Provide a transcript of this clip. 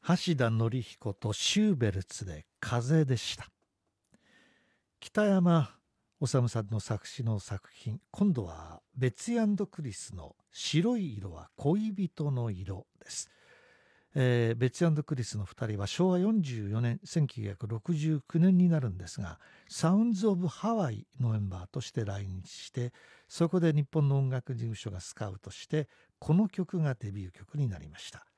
橋田紀彦とシューベルツで風でした。北山治さんの作詞の作品、今度はベッツィ&クリスの白い色は恋人の色です。ベッツィ&クリスの2人は昭和44年1969年になるんですが、サウンズ・オブ・ハワイのメンバーとして来日して、そこで日本の音楽事務所がスカウトしてこの曲がデビュー曲になりました。